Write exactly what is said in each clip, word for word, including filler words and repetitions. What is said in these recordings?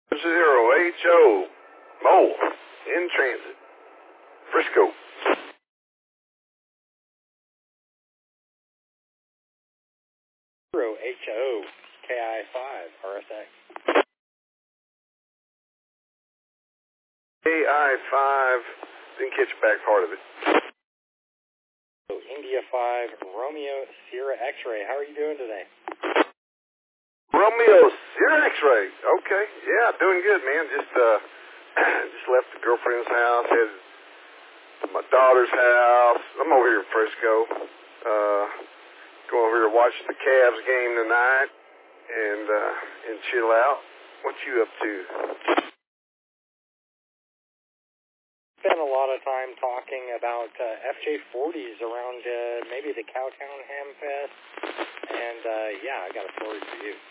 Zero H O Mole in transit. Frisco. Zero H O K I five R S X. K I five. Didn't catch the back part of it. So India five Romeo Sierra X-ray. How are you doing today? Romeo Sierra X-ray. Okay. Yeah, doing good, man. Just uh, just left the girlfriend's house. Headed to my daughter's house. I'm over here in Frisco. Uh, going over here to watch the Cavs game tonight and uh, and chill out. What you up to? Spent a lot of time talking about uh, F J forties around uh, maybe the Cowtown Ham Fest, and uh, yeah, I got a story for you.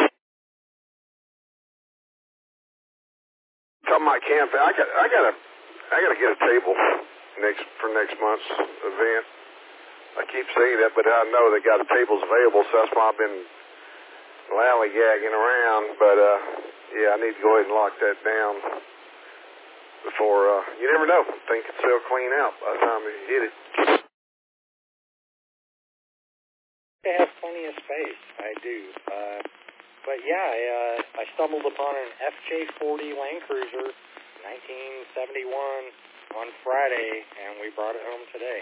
Talking about camping, I got, I gotta, I gotta get a table next for next month's event. I keep saying that, but I know they got the tables available, so that's why I've been lollygagging around. But uh, yeah, I need to go ahead and lock that down. Before, uh, you never know, things could sell clean out by the time we hit it. They have plenty of space, I do. Uh, but yeah, I, uh, I stumbled upon an F J forty Land Cruiser, nineteen seventy-one, on Friday, and we brought it home today.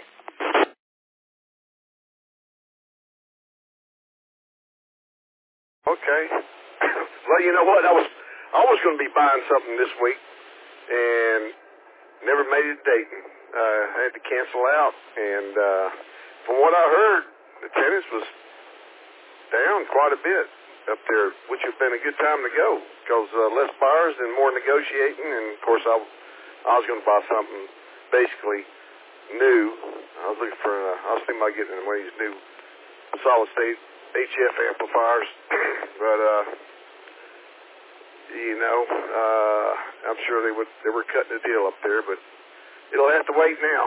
Okay. Well, you know what, I was, I was going to be buying something this week. And never made it to Dayton. Uh, I had to cancel out, and uh, from what I heard, the tennis was down quite a bit up there, which would have been a good time to go, because uh, less buyers and more negotiating, and of course I, I was going to buy something basically new. I was looking for, uh, I was thinking about getting one of these new solid-state H F amplifiers, but uh, you know, uh, I'm sure they would. They were cutting a deal up there, but it'll have to wait now.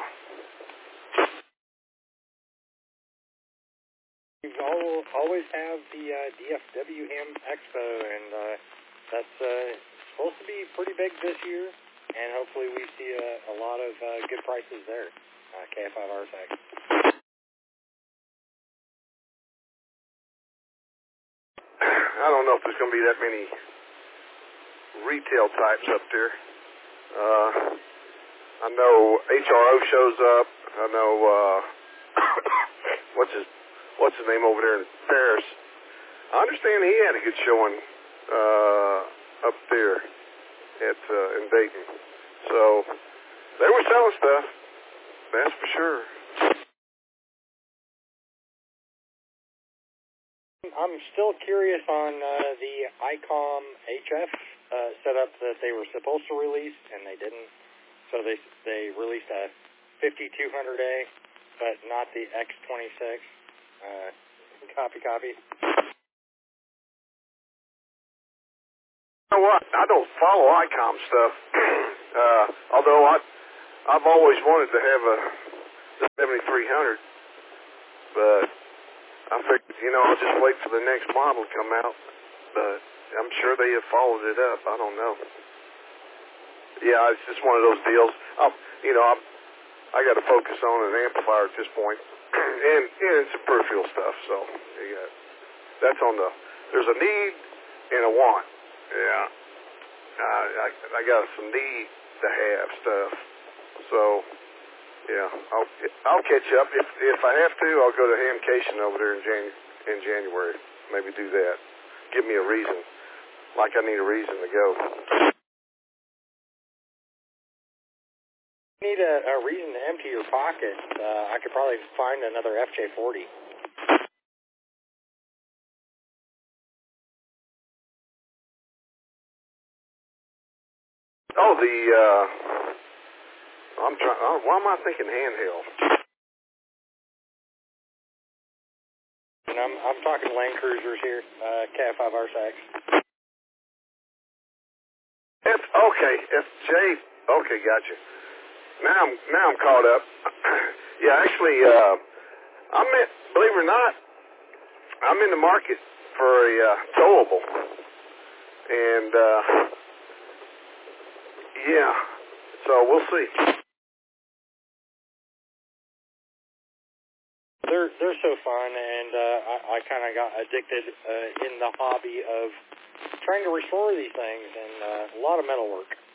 We always have the uh, D F W Ham Expo, and uh, that's uh, supposed to be pretty big this year, and hopefully we see a, a lot of uh, good prices there. Uh, K I five R S X. I don't know if there's going to be that many retail types up there. Uh, I know H R O shows up. I know uh, what's his what's his name over there in Paris. I understand he had a good showing uh, up there at uh, in Dayton. So they were selling stuff. That's for sure. I'm still curious on uh, the ICOM H F uh, setup that they were supposed to release, and they didn't. So they they released a fifty-two hundred A, but not the X twenty-six. Uh, copy, copy. You know what? I don't follow ICOM stuff. uh, although I, I've always wanted to have a seventy-three hundred, but I figured, you know, I'll just wait for the next model to come out. But I'm sure they have followed it up. I don't know. Yeah, it's just one of those deals. I'm, you know, I'm, I got to focus on an amplifier at this point, and and some peripheral stuff. So you got that's on the. There's a need and a want. Yeah, I I, I got some need to have stuff. So yeah, I'll I'll catch up if if I have to. I'll go to Hamcation over there in Jan in January. Maybe do that. Give me a reason, like I need a reason to go. Need a, a reason to empty your pocket. Uh, I could probably find another F J forty. Oh, the, uh, I'm trying, oh, why am I thinking handheld? And I'm, I'm talking Land Cruisers here, uh, K I five R S X. F, okay, F J, okay, gotcha. Now I'm, now I'm caught up. Yeah, actually, uh, I'm in, believe it or not, I'm in the market for a, uh, towable. And, uh, Yeah. So we'll see. They're they're so fun, and uh, I, I kind of got addicted uh, in the hobby of trying to restore these things, and uh, a lot of metal work.